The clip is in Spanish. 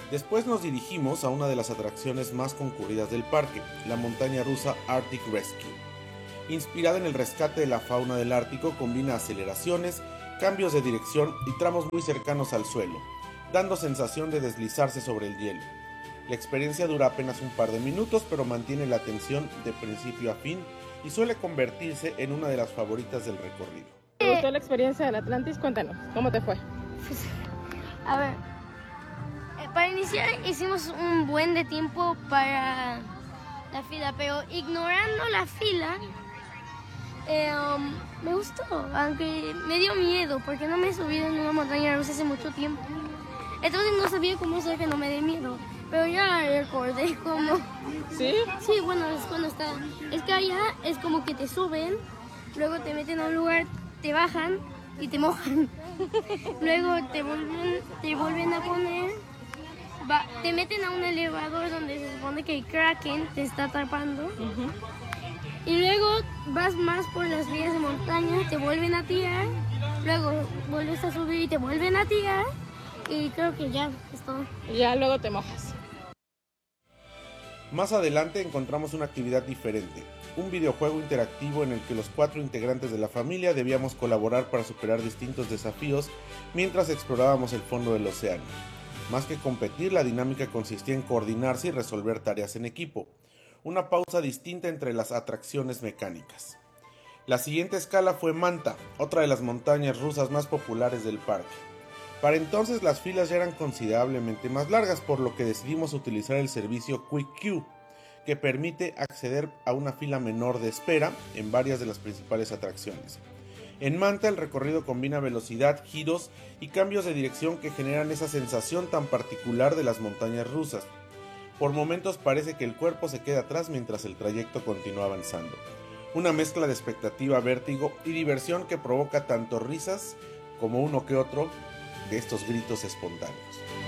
Después nos dirigimos a una de las atracciones más concurridas del parque, la montaña rusa Arctic Rescue. Inspirada en el rescate de la fauna del Ártico, combina aceleraciones, cambios de dirección y tramos muy cercanos al suelo, dando sensación de deslizarse sobre el hielo. La experiencia dura apenas un par de minutos, pero mantiene la atención de principio a fin y suele convertirse en una de las favoritas del recorrido. ¿Te gustó la experiencia del Atlantis? Cuéntanos, ¿cómo te fue? Pues, a ver, para iniciar hicimos un buen de tiempo para la fila, pero ignorando la fila, me gustó, aunque me dio miedo porque no me he subido en una montaña rusa hace mucho tiempo. Entonces no sabía cómo hacer que no me dé miedo, pero ya recordé cómo. ¿Sí? Sí, bueno, es cuando está. Es que allá es como que te suben, luego te meten a un lugar, te bajan y te mojan. Luego te vuelven a poner, te meten a un elevador donde se supone que el Kraken te está atrapando. Y luego vas más por las vías de montaña, te vuelven a tirar, luego vuelves a subir y te vuelven a tirar. Y creo que ya es todo. Y ya luego te mojas. Más adelante encontramos una actividad diferente, un videojuego interactivo en el que los 4 integrantes de la familia debíamos colaborar para superar distintos desafíos mientras explorábamos el fondo del océano. Más que competir, la dinámica consistía en coordinarse y resolver tareas en equipo, una pausa distinta entre las atracciones mecánicas. La siguiente escala fue Manta, otra de las montañas rusas más populares del parque. Para entonces las filas ya eran considerablemente más largas, por lo que decidimos utilizar el servicio Quick Queue, que permite acceder a una fila menor de espera en varias de las principales atracciones. En Manta el recorrido combina velocidad, giros y cambios de dirección que generan esa sensación tan particular de las montañas rusas. Por momentos parece que el cuerpo se queda atrás mientras el trayecto continúa avanzando. Una mezcla de expectativa, vértigo y diversión que provoca tanto risas como uno que otro de estos gritos espontáneos.